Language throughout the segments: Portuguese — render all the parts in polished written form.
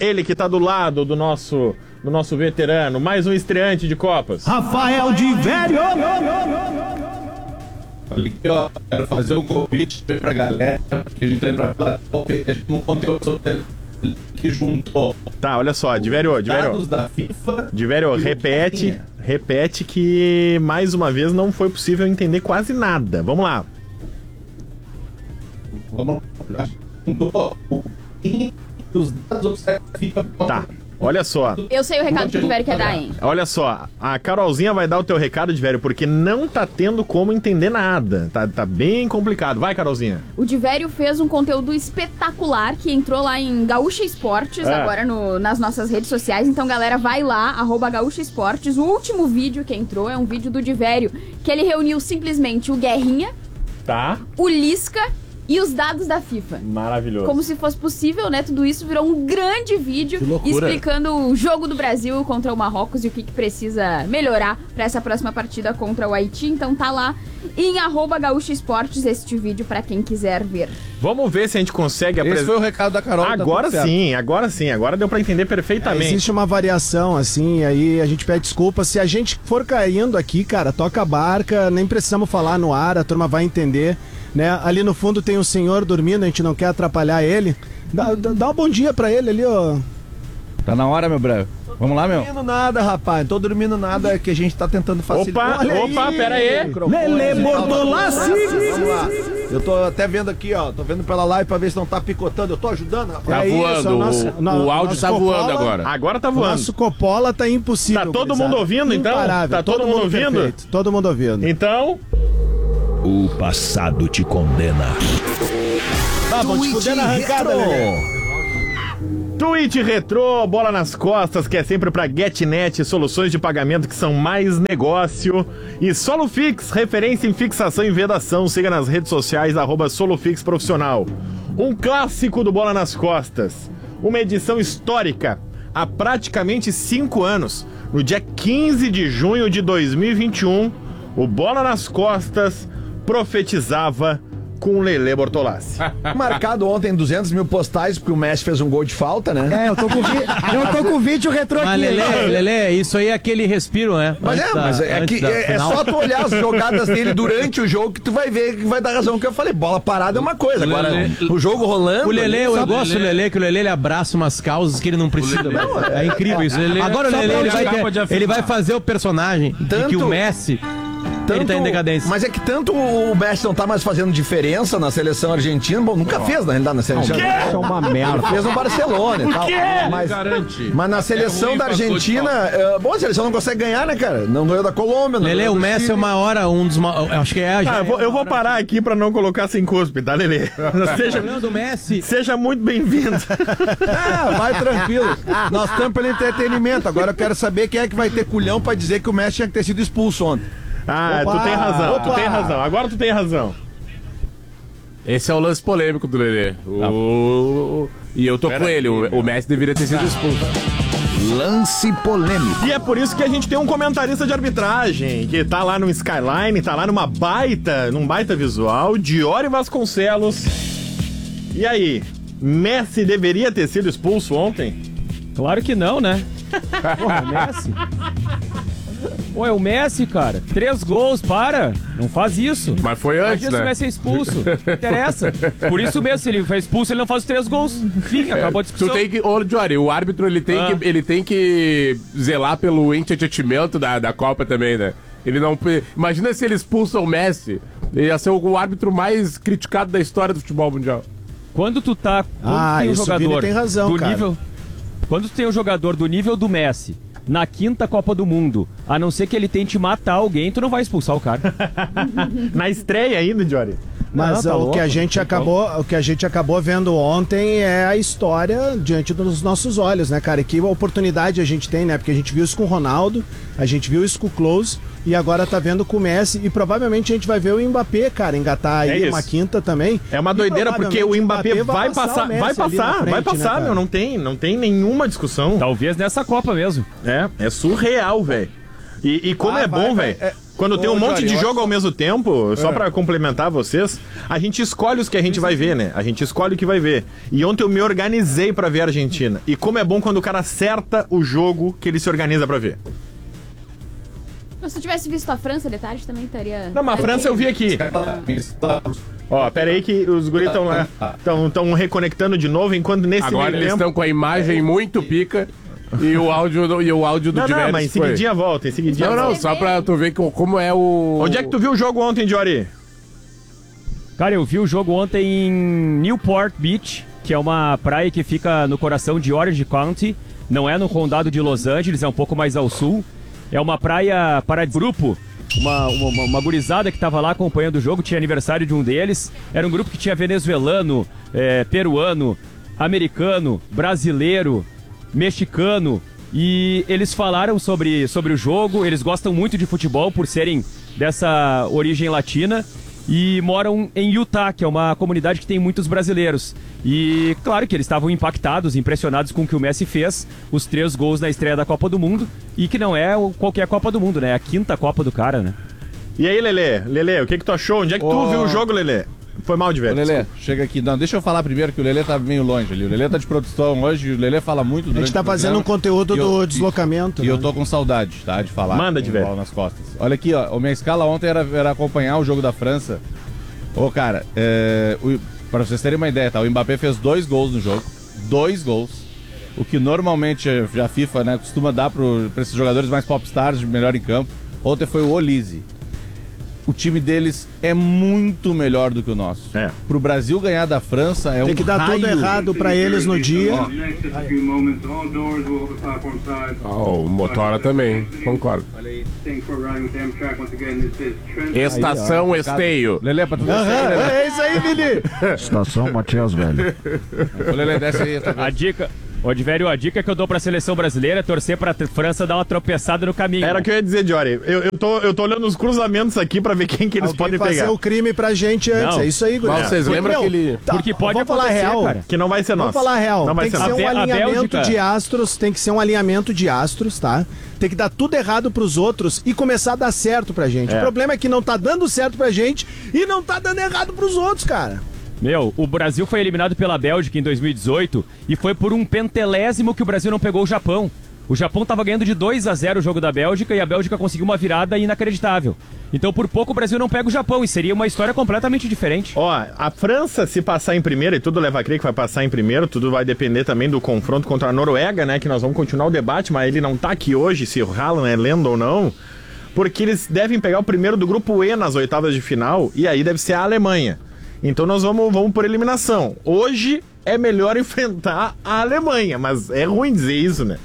Ele que tá do lado do nosso veterano, mais um estreante de Copas. Rafael de Vério! Quero fazer um convite pra galera que a gente entra pra um conteúdo que juntou. Tá, olha só, Divério, Dados da FIFA. Divério, repete que mais uma vez não foi possível entender quase nada. Vamos lá. Vamos lá. Os dados oficiais da FIFA. Tá. Olha só. Eu sei o recado que o Divério quer dar, hein? Olha só, a Carolzinha vai dar o teu recado, Divério, porque não tá tendo como entender nada. Tá bem complicado. Vai, Carolzinha. O Divério fez um conteúdo espetacular que entrou lá em Gaúcha Esportes, agora nas nossas redes sociais. Então, galera, vai lá, @Gaúcha Esportes. O último vídeo que entrou é um vídeo do Divério, que ele reuniu simplesmente o Guerrinha, Tá. o Lisca e os dados da FIFA. Maravilhoso. Como se fosse possível, né? Tudo isso virou um grande vídeo explicando o jogo do Brasil contra o Marrocos e o que precisa melhorar para essa próxima partida contra o Haiti. Então tá lá em @Gaúcha Esportes este vídeo para quem quiser ver. Vamos ver se a gente consegue Esse foi o recado da Carol. Agora sim, agora deu pra entender perfeitamente. Existe uma variação, assim, aí a gente pede desculpa. Se a gente for caindo aqui, cara, toca a barca, nem precisamos falar no ar, a turma vai entender, né? Ali no fundo tem um senhor dormindo, a gente não quer atrapalhar ele. Dá um bom dia pra ele ali, ó. Tá na hora, meu bravo. Vamos lá, meu. Não tô dormindo nada, rapaz. Não tô dormindo nada, que a gente tá tentando facilitar. Opa, pera aí. Lele Bortolassi. Vamos lá. Eu tô até vendo aqui, ó. Tô vendo pela live pra ver se não tá picotando. Eu tô ajudando, rapaz. Tá voando. O áudio tá voando agora. Agora tá voando. Nosso Coppola tá impossível. Tá todo mundo ouvindo, então? Imparável. Tá todo mundo ouvindo? Perfeito. Todo mundo ouvindo. Então... O passado te condena. Tá, vamos te fuder na arrancada, Lelê. Tweet Retrô, bola nas costas, que é sempre pra GetNet, soluções de pagamento que são mais negócio. E SoloFix, referência em fixação e vedação. Siga nas redes sociais, @SoloFix Profissional. Um clássico do Bola nas Costas. Uma edição histórica, há praticamente 5 anos. No dia 15 de junho de 2021, o Bola nas Costas profetizava com o Lele Bortolassi. Marcado ontem 200 mil postais, porque o Messi fez um gol de falta, né? Eu tô com o vídeo retrô aqui. Mas, Lelê, isso aí é aquele respiro, né? Mas é só tu olhar as jogadas dele durante o jogo que tu vai ver que vai dar razão. Que eu falei, bola parada é uma coisa. Agora, o jogo rolando... O Lelê, eu gosto do Lelê, que o Lelê ele abraça umas causas que ele não precisa. É incrível isso. Agora o Lelê, ele vai fazer o personagem de que o Messi... Ele tá em decadência. Mas é que tanto o Messi não tá mais fazendo diferença na seleção argentina. Bom, nunca fez, na realidade, na seleção argentina. Isso é uma merda. Ele fez no Barcelona e tal. Mas na seleção da Argentina, bom, a seleção não consegue ganhar, né, cara? Não ganhou da Colômbia. Lelê, o Messi é uma hora, acho que é. Eu vou parar aqui pra não colocar sem cuspe, tá, Lelê? Seja muito bem-vindo. Vai tranquilo. Nós estamos pelo entretenimento. Agora eu quero saber quem é que vai ter culhão pra dizer que o Messi tinha que ter sido expulso ontem. Tu tem razão. Agora tu tem razão. Esse é o lance polêmico do Lelê. E eu tô com ele. O Messi deveria ter sido expulso. Lance polêmico. E é por isso que a gente tem um comentarista de arbitragem, que tá lá no Skyline, tá lá num baita visual, Diori Vasconcelos. E aí, Messi deveria ter sido expulso ontem? Claro que não, né? Porra, Messi... Pô, é o Messi, cara. 3 gols, para. Não faz isso. Mas foi antes, né? Se o Messi é expulso, não interessa. Por isso mesmo, se ele foi expulso, ele não faz os 3 gols. Enfim, acabou a discussão. Tu tem que... Ô, Jory, o árbitro, ele tem que zelar pelo entretenimento da Copa também, né? Ele não... Imagina se ele expulsa o Messi. Ele ia ser o árbitro mais criticado da história do futebol mundial. Quando tu tá... Quando tem um jogador tem razão, do cara. nível... Quando tu tem um jogador do nível do Messi... Na 5ª Copa do Mundo, a não ser que ele tente matar alguém, tu não vai expulsar o cara. Na estreia ainda, Jory. Mas o que a gente acabou vendo ontem é a história diante dos nossos olhos, né, cara? E que oportunidade a gente tem, né? Porque a gente viu isso com o Ronaldo, a gente viu isso com o Klose e agora tá vendo com o Messi e provavelmente a gente vai ver o Mbappé, cara, engatar aí uma 5ª também. É uma doideira porque o Mbappé vai passar, né, meu, não tem nenhuma discussão. Talvez nessa Copa mesmo. É surreal, velho. E como é bom, velho. Quando tem um monte de jogo ao mesmo tempo, só pra complementar vocês, a gente escolhe os que a gente vai ver, né? A gente escolhe o que vai ver. E ontem eu me organizei pra ver a Argentina. E como é bom quando o cara acerta o jogo que ele se organiza pra ver. Mas se eu tivesse visto a França de tarde, também estaria... Não, mas a França eu vi aqui. Ó, pera aí que os guris estão lá, estão reconectando de novo, enquanto nesse agora meio eles tempo... estão com a imagem muito pica e o áudio do Diverso. Não, mas em seguidinha volta, em seguidinha volta. Não, só pra tu ver como é o... Onde é que tu viu o jogo ontem, Jory? Cara, eu vi o jogo ontem em Newport Beach, que é uma praia que fica no coração de Orange County, não é no condado de Los Angeles, é um pouco mais ao sul. É uma praia para grupo, uma gurizada que estava lá acompanhando o jogo, tinha aniversário de um deles. Era um grupo que tinha venezuelano, peruano, americano, brasileiro, mexicano. E eles falaram sobre o jogo, eles gostam muito de futebol por serem dessa origem latina. E moram em Utah, que é uma comunidade que tem muitos brasileiros. E claro que eles estavam impactados, impressionados com o que o Messi fez, os 3 gols na estreia da Copa do Mundo, e que não é qualquer Copa do Mundo, né? É a 5ª Copa do cara, né? E aí, Lelê, o que tu achou? Onde é que tu viu o jogo, Lelê? Foi mal de ver. Lelê, chega aqui. Não, deixa eu falar primeiro que o Lelê tá meio longe ali. O Lelê tá de produção hoje e o Lelê fala muito durante a gente tá fazendo um conteúdo do deslocamento. E eu tô com saudade, tá? De falar. Manda de ver. Nas costas. Olha aqui, ó. A minha escala ontem era acompanhar o jogo da França. Ô, cara, pra vocês terem uma ideia, tá? O Mbappé fez 2 gols no jogo. 2 gols. O que normalmente a FIFA, né, costuma dar pra esses jogadores mais popstars, de melhor em campo. Ontem foi o Olise. O time deles é muito melhor do que o nosso. Pro Brasil ganhar da França Tem que dar tudo errado pra eles no dia. O Motora também, concordo. Estação Esteio. Lelê, pra tu descer. É isso aí, Vili. Estação Matias Velho. Ô, Lelê, desce aí. A dica... Odvério, a dica que eu dou pra seleção brasileira é torcer pra França dar uma tropeçada no caminho. Era o que eu ia dizer, Jory. Eu tô olhando os cruzamentos aqui pra ver quem que eles podem pegar. fazer o crime pra gente antes, é isso aí, Guri. Vocês lembram aquele... Porque pode vamos falar real, cara. Que não vai ser nosso. Vamos falar real. Não vai Tem que ser ser nosso. um alinhamento Bélgica... de astros, tem que ser um alinhamento de astros, tá? Tem que dar tudo errado pros outros e começar a dar certo pra gente. O problema é que não tá dando certo pra gente e não tá dando errado pros outros, cara. Meu, o Brasil foi eliminado pela Bélgica em 2018 e foi por um pentelésimo que o Brasil não pegou o Japão. O Japão tava ganhando de 2-0 o jogo da Bélgica e a Bélgica conseguiu uma virada inacreditável. Então, por pouco, o Brasil não pega o Japão e seria uma história completamente diferente. Ó, a França, se passar em primeiro, e tudo leva a crer que vai passar em primeiro, tudo vai depender também do confronto contra a Noruega, né? Que nós vamos continuar o debate, mas ele não tá aqui hoje, se o Haaland é lenda ou não. Porque eles devem pegar o primeiro do grupo E nas oitavas de final, e aí deve ser a Alemanha. Então nós vamos por eliminação. Hoje é melhor enfrentar a Alemanha, mas é ruim dizer isso, né?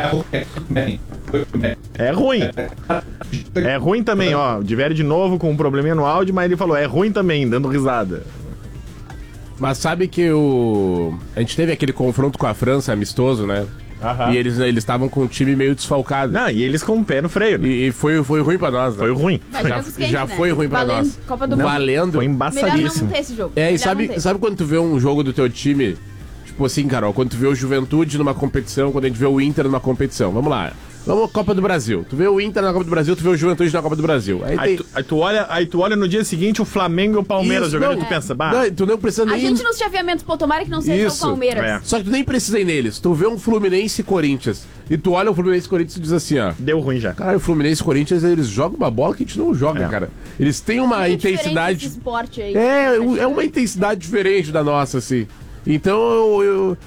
É ruim. É ruim também, ó. O Diverio de novo com um probleminha no áudio, mas ele falou, é ruim também, dando risada. Mas sabe que a gente teve aquele confronto com a França amistoso, né? E eles estavam com um time meio desfalcado. Não, e eles com o pé no freio, né? E foi ruim pra nós, né? Foi ruim. Já foi ruim pra Valendo, nós. Copa do Mundo. Valendo. Foi Melhor não embaçadíssimo. ter esse jogo. E Melhor sabe quando tu vê um jogo do teu time, tipo assim, Carol, quando tu vê o Juventude numa competição, quando a gente vê o Inter numa competição, vamos lá. Vamos Copa do Brasil. Tu vê o Inter na Copa do Brasil, tu vê o Juventude na Copa do Brasil. Aí tu olha no dia seguinte o Flamengo e o Palmeiras jogando e tu pensa, bah. Não, tu não precisa nem... A gente nos chaveamentos, pô, tomara que não seja o Palmeiras. Só que tu nem precisa ir neles. Tu vê um Fluminense e Corinthians. E tu olha o Fluminense e Corinthians e diz assim, ó. Deu ruim já. Cara, o Fluminense e Corinthians, eles jogam uma bola que a gente não joga, cara. Eles têm uma intensidade... Esse esporte aí. É uma intensidade diferente da nossa, assim. Então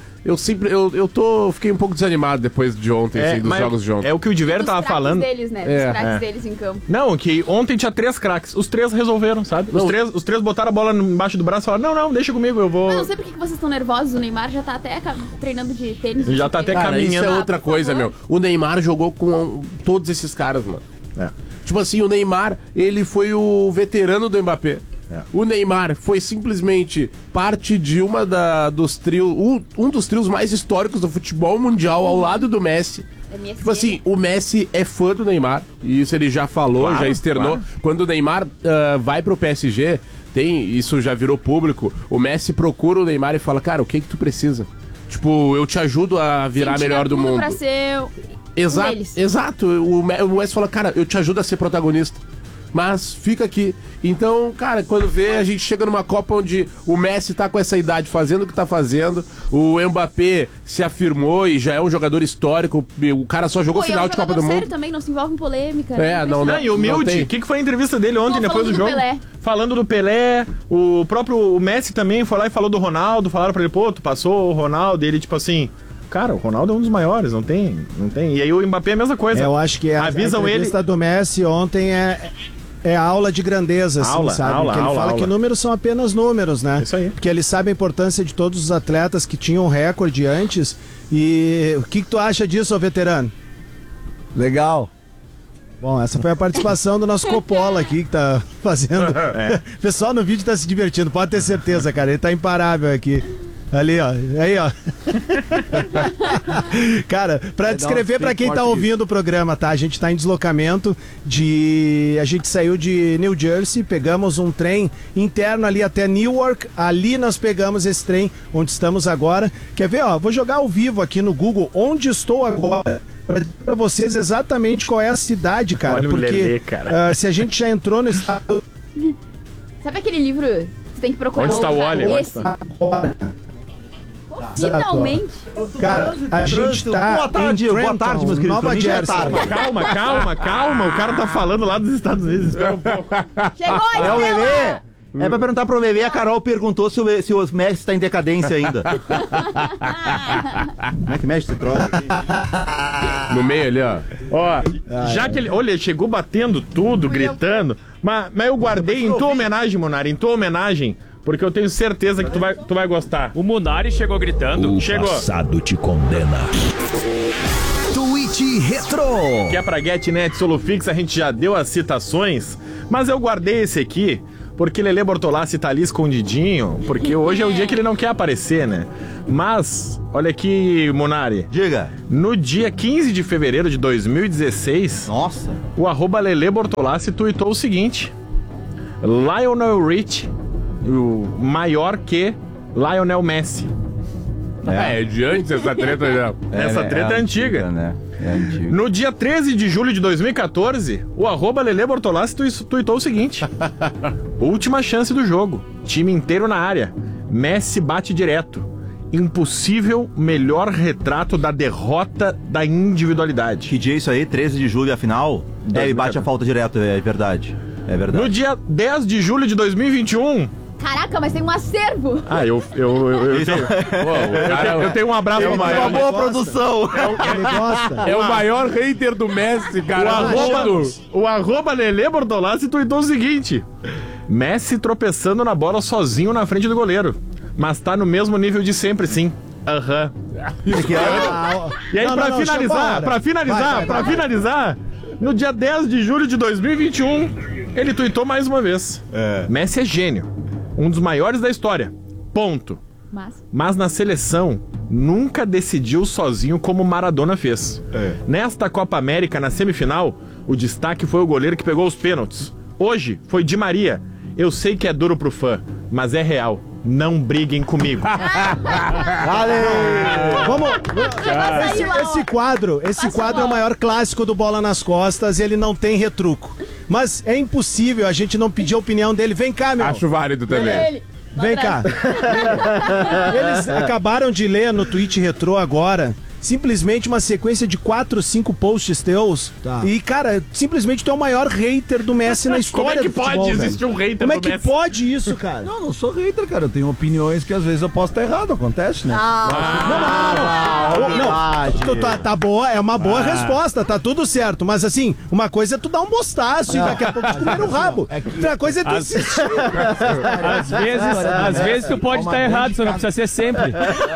eu fiquei um pouco desanimado depois de ontem, assim, dos jogos de ontem. É o que o Diverio tava falando. Deles, né? Dos craques deles em campo. Não, que ontem tinha 3 craques. Os 3 resolveram, sabe? Os três botaram a bola embaixo do braço e falaram, não, deixa comigo, eu vou... Mas não sei por que vocês estão nervosos. O Neymar já tá até treinando de tênis. Já tá até caminhando. Isso é outra coisa, meu. O Neymar jogou com todos esses caras, mano. Tipo assim, o Neymar, ele foi o veterano do Mbappé. O Neymar foi simplesmente parte de dos trios, um dos trios mais históricos do futebol mundial ao lado do Messi. Tipo assim, o Messi é fã do Neymar, e isso ele já falou, já externou. Claro. Quando o Neymar vai pro PSG, isso já virou público, o Messi procura o Neymar e fala, cara, o que tu precisa? Tipo, eu te ajudo a virar melhor do mundo. Pra ser Exato. O Messi fala, cara, eu te ajudo a ser protagonista. Mas fica aqui. Então, cara, quando vê, a gente chega numa Copa onde o Messi tá com essa idade fazendo o que tá fazendo, o Mbappé se afirmou e já é um jogador histórico, o cara só jogou final de Copa do Mundo. sério também, não se envolve em polêmica. E humilde. O que foi a entrevista dele ontem, depois do jogo? Pelé. Falando do Pelé, o próprio Messi também foi lá e falou do Ronaldo, falaram pra ele, pô, tu passou o Ronaldo, e ele tipo assim... Cara, o Ronaldo é um dos maiores, não tem. E aí o Mbappé é a mesma coisa. Eu acho que a entrevista do Messi ontem é aula de grandeza, assim, sabe? Porque ele fala que números são apenas números, né? Isso aí. Porque ele sabe a importância de todos os atletas que tinham recorde antes. E o que tu acha disso, ô veterano? Legal. Bom, essa foi a participação do nosso Coppola aqui, que tá fazendo. O pessoal no vídeo tá se divertindo, pode ter certeza, cara. Ele tá imparável aqui. Ali, ó. Aí, ó. Cara, pra descrever pra quem tá ouvindo o programa, tá? A gente tá em deslocamento a gente saiu de New Jersey, pegamos um trem interno ali até Newark. Ali nós pegamos esse trem onde estamos agora. Quer ver, ó? Vou jogar ao vivo aqui no Google onde estou agora. Pra vocês exatamente qual é a cidade, cara. Olha porque o Lelê, cara. Se a gente já entrou no estado... Sabe aquele livro? Você tem que procurar. Onde está o óleo? Esse. Finalmente. Cara, a gente tá boa tarde, meus queridos. Nova Jersey. Calma. O cara tá falando lá dos Estados Unidos. Espera um pouco. Chegou, É o Lelê. É pra perguntar pro Lelê, a Carol perguntou se o Messi tá em decadência ainda. Como é que mexe esse troço aqui? No meio ali, ó. Ó, já que ele... Olha, ele chegou batendo tudo, gritando. Mas eu guardei em tua homenagem, Munari, em tua homenagem. Porque eu tenho certeza que tu vai gostar. O Munari chegou gritando. O passado te condena. Tweet Retro. Que é pra GetNet Solufix, a gente já deu as citações. Mas eu guardei esse aqui porque Lelê Bortolassi tá ali escondidinho. Porque hoje é o dia que ele não quer aparecer, né? Mas, olha aqui, Munari. Diga. No dia 15 de fevereiro de 2016... Nossa. O @, Lelê Bortolassi, tweetou o seguinte: Lionel Richie, o maior que Lionel Messi. É de antes essa treta já. Essa treta é antiga. Né? É antiga. No dia 13 de julho de 2014, o @, Lelê Bortolassi tweetou o seguinte: última chance do jogo, time inteiro na área, Messi bate direto. Impossível melhor retrato da derrota da individualidade. Que dia é isso aí? 13 de julho, afinal? Ele bate a falta direto, é verdade. É verdade. No dia 10 de julho de 2021... Caraca, mas tem um acervo. Eu tenho um abraço pra maior. Uma boa produção. Ele gosta. É o maior hater do Messi, cara. O @ Lelê Bortolassi tweetou o seguinte: Messi tropeçando na bola sozinho na frente do goleiro. Mas tá no mesmo nível de sempre, sim. Aham. E aí, pra finalizar, no dia 10 de julho de 2021, ele tweetou mais uma vez. Messi é gênio. Um dos maiores da história. Ponto. Mas na seleção, nunca decidiu sozinho como Maradona fez. Nesta Copa América, na semifinal, o destaque foi o goleiro que pegou os pênaltis. Hoje, foi Di Maria. Eu sei que é duro pro fã, mas é real. Não briguem comigo. Vamos. Esse quadro é o maior clássico do Bola nas Costas e ele não tem retruco. Mas é impossível a gente não pedir a opinião dele. Vem cá, meu. Acho válido também. Vem cá. Eles acabaram de ler no tweet retrô agora simplesmente uma sequência de 4, 5 posts teus. Tá. E, cara, simplesmente tu é o maior hater do Messi na história do futebol. Como é que pode existir um hater do Messi? Como é que pode isso, cara? Não sou hater, cara. Eu tenho opiniões que às vezes eu posso estar errado. Acontece, né? Não. Tá boa, é uma boa resposta. Tá tudo certo. Mas, assim, uma coisa é tu dar um bostaço e daqui a pouco tu comer o rabo. Outra coisa é tu insistir. Às vezes tu pode estar errado, só não precisa ser sempre.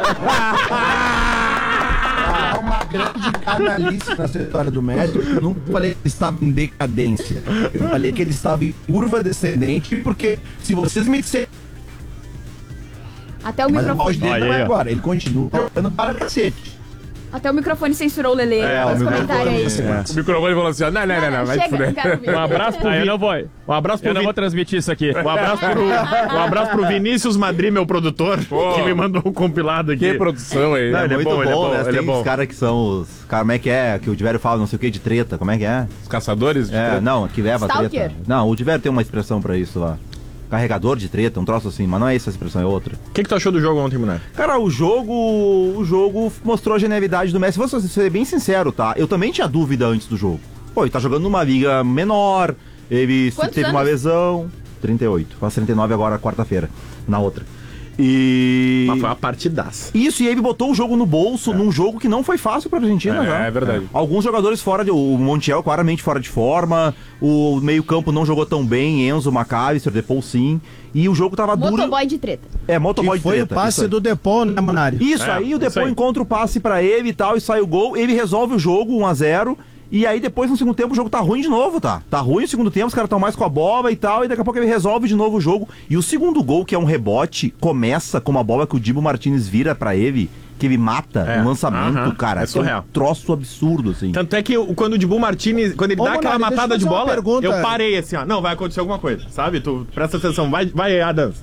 Há uma grande canalice nessa história do Messi. Eu não falei que ele estava em decadência. Eu falei que ele estava em curva descendente, porque se vocês me disserem... Até o microfone dele não é agora. Ele continua jogando para cacete. Até o microfone censurou o Lelê. Os comentários aí. O microfone falou assim, ó, não, vai te Chega, fuder. não quero ouvir. Um abraço pro Eu não vou. Um abraço pro Eu não vou transmitir isso aqui. Um abraço pro Vinícius Madri, meu produtor, que me mandou um compilado aqui. Que produção aí. Não, ele é muito bom, ele é bom, né? ele é Tem bom. os caras que são os... Cara, como é que o Diverio fala, não sei o que, de treta, como é que é? Os caçadores? de treta. Não, que leva a Stalker. treta. Não, o Diverio tem uma expressão pra isso lá. Carregador de treta, um troço assim, mas não é essa a expressão, é outra. O que tu achou do jogo ontem, Munar? Cara, o jogo mostrou a genialidade do Messi. Vou ser bem sincero, tá? Eu também tinha dúvida antes do jogo. Pô, ele tá jogando numa liga menor, ele Quantos teve uma anos? lesão. 38, faz 39 agora, quarta-feira, na outra. E... Mas foi uma partidaça. Isso, e ele botou o jogo no bolso num jogo que não foi fácil pra Argentina, já. É verdade. Alguns jogadores o Montiel claramente fora de forma, o meio-campo não jogou tão bem, Enzo, McAllister, Depou sim, e o jogo tava duro. Motoboy de treta. Motoboy Que foi de o treta. passe do Depô, né, Munari? Isso, aí o isso Depô aí. encontra o passe pra ele e tal, e sai o gol, ele resolve o jogo 1-0, e aí depois no segundo tempo o jogo tá ruim de novo, tá? Tá ruim no segundo tempo, os caras estão mais com a bola e tal, e daqui a pouco ele resolve de novo o jogo. E o segundo gol, que é um rebote, começa com uma bola que o Dibu Martinez vira pra ele, que ele mata no lançamento, cara. É É surreal. um troço absurdo, assim. Tanto é que quando o Dibu Martinez, quando ele Ô, dá aquela Monari, matada de deixa eu fazer bola, uma pergunta. eu parei assim, ó. Não, vai acontecer alguma coisa, sabe? Tu presta atenção, vai Adams.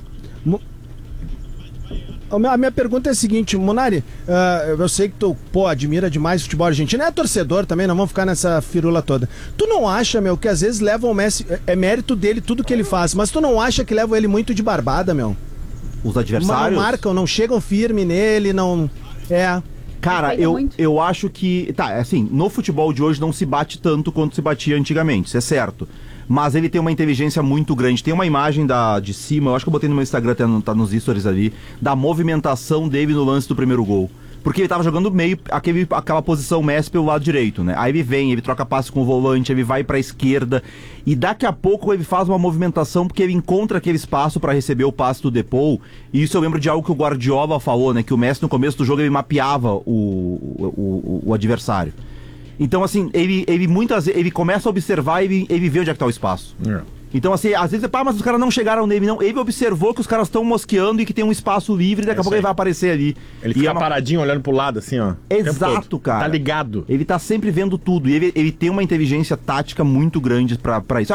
A minha pergunta é a seguinte, Munari, eu sei que tu, admira demais o futebol argentino, é torcedor também, não vamos ficar nessa firula toda. Tu não acha, meu, que às vezes levam o Messi, é mérito dele tudo que ele faz, mas tu não acha que levam ele muito de barbada, meu? Os adversários... Não marcam, não chegam firme nele, não... Cara, Respeita muito. eu acho que... Tá, assim, no futebol de hoje não se bate tanto quanto se batia antigamente, isso é certo. Mas ele tem uma inteligência muito grande. Tem uma imagem de cima, eu acho que eu botei no meu Instagram, tá nos stories ali, da movimentação dele no lance do primeiro gol. Porque ele tava jogando meio, aquela posição Messi pelo lado direito, né? Aí ele vem, ele troca passe com o volante, ele vai pra esquerda, e daqui a pouco ele faz uma movimentação porque ele encontra aquele espaço pra receber o passe do Depou. E isso eu lembro de algo que o Guardiola falou, né? Que o Messi no começo do jogo ele mapeava o adversário. Então, assim, ele muitas vezes, ele começa a observar e ele vê onde é que tá o espaço. Então, assim, às vezes, mas os caras não chegaram nele, não. Ele observou que os caras estão mosqueando e que tem um espaço livre e daqui a pouco ele vai aparecer ali. Ele fica paradinho, olhando pro lado, assim, ó. Exato, cara. Tá ligado. Ele tá sempre vendo tudo. E ele tem uma inteligência tática muito grande pra isso.